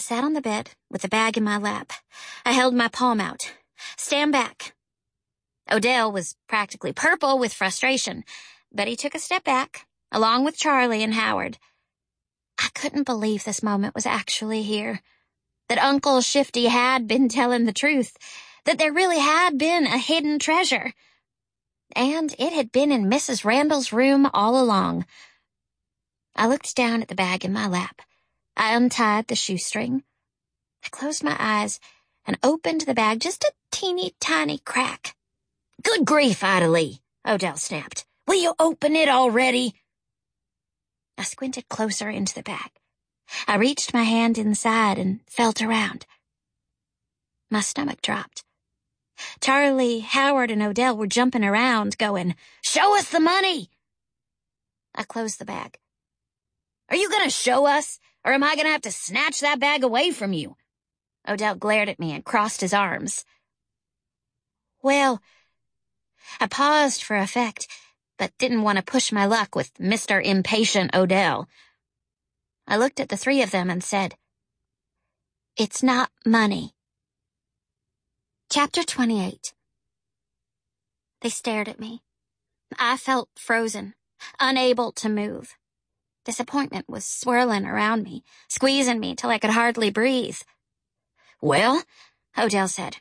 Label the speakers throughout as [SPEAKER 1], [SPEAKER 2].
[SPEAKER 1] Sat on the bed with the bag in my lap. I held my palm out. Stand back. Odell was practically purple with frustration, but he took a step back, along with Charlie and Howard. I couldn't believe this moment was actually here, that Uncle Shifty had been telling the truth, that there really had been a hidden treasure. And it had been in Mrs. Randall's room all along. I looked down at the bag in my lap. I untied the shoestring. I closed my eyes and opened the bag just a teeny tiny crack. "Good grief, Ida Lee," Odell snapped. "Will you open it already?" I squinted closer into the bag. I reached my hand inside and felt around. My stomach dropped. Charlie, Howard, and Odell were jumping around, going, "Show us the money!" I closed the bag. "Are you going to show us, or am I going to have to snatch that bag away from you?" Odell glared at me and crossed his arms. Well, I paused for effect, but didn't want to push my luck with Mr. Impatient Odell. I looked at the three of them and said, "It's not money." Chapter 28. They stared at me. I felt frozen, unable to move. Disappointment was swirling around me, squeezing me till I could hardly breathe. "Well," Odell said.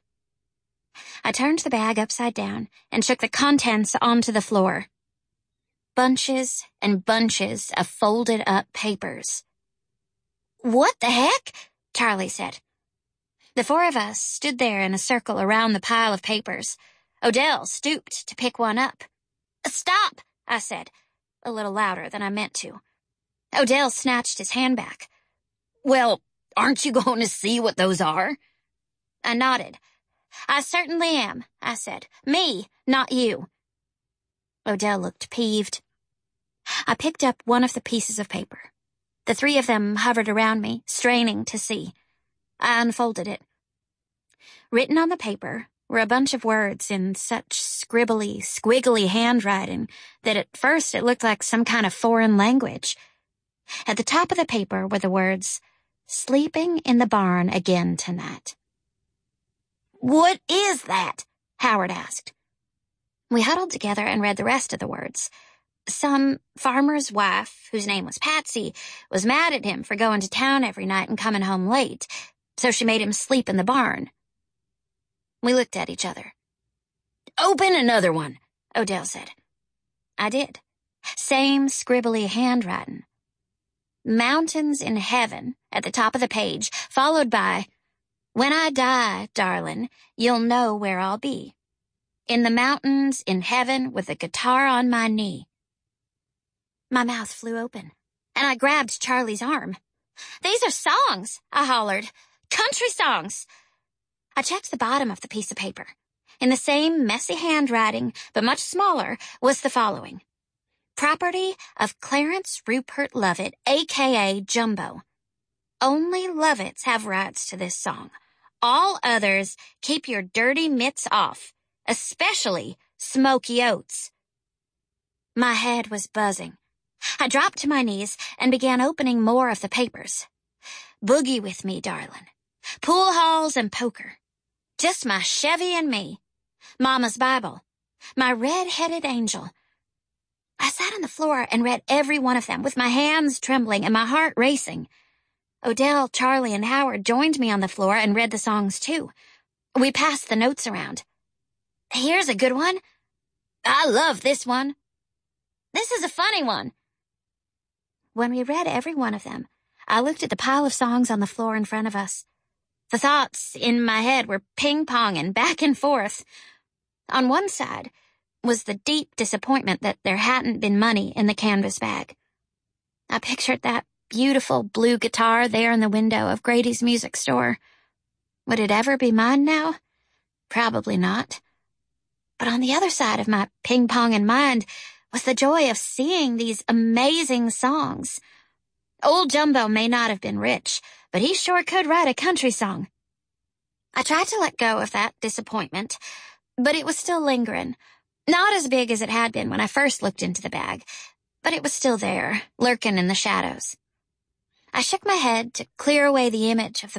[SPEAKER 1] I turned the bag upside down and shook the contents onto the floor. Bunches and bunches of folded up papers. "What the heck?" Charlie said. The four of us stood there in a circle around the pile of papers. Odell stooped to pick one up. "Stop," I said, a little louder than I meant to. Odell snatched his hand back. "Well, aren't you going to see what those are?" I nodded. "I certainly am," I said. "Me, not you." Odell looked peeved. I picked up one of the pieces of paper. The three of them hovered around me, straining to see. I unfolded it. Written on the paper were a bunch of words in such scribbly, squiggly handwriting that at first it looked like some kind of foreign language. At the top of the paper were the words, "Sleeping in the barn again tonight." "What is that?" Howard asked. We huddled together and read the rest of the words. Some farmer's wife, whose name was Patsy, was mad at him for going to town every night and coming home late, so she made him sleep in the barn. We looked at each other. "Open another one," Odell said. I did. Same scribbly handwriting. "Mountains in heaven" at the top of the page, followed by, "When I die, darling, you'll know where I'll be. In the mountains in heaven with a guitar on my knee." My mouth flew open, and I grabbed Charlie's arm. "These are songs," I hollered. "Country songs." I checked the bottom of the piece of paper. In the same messy handwriting, but much smaller, was the following. "Property of Clarence Rupert Lovett, a.k.a. Jumbo. Only Lovetts have rights to this song. All others keep your dirty mitts off, especially Smoky Oats." My head was buzzing. I dropped to my knees and began opening more of the papers. "Boogie with me, darling. Pool halls and poker. Just my Chevy and me. Mama's Bible. My red-headed angel." I sat on the floor and read every one of them with my hands trembling and my heart racing. Odell, Charlie, and Howard joined me on the floor and read the songs too. We passed the notes around. "Here's a good one." "I love this one." "This is a funny one." When we read every one of them, I looked at the pile of songs on the floor in front of us. The thoughts in my head were ping-ponging back and forth. On one side was the deep disappointment that there hadn't been money in the canvas bag. I pictured that beautiful blue guitar there in the window of Grady's music store. Would it ever be mine now? Probably not. But on the other side of my ping-ponging mind was the joy of seeing these amazing songs. Old Jumbo may not have been rich, but he sure could write a country song. I tried to let go of that disappointment, but it was still lingering. Not as big as it had been when I first looked into the bag, but it was still there, lurking in the shadows. I shook my head to clear away the image of the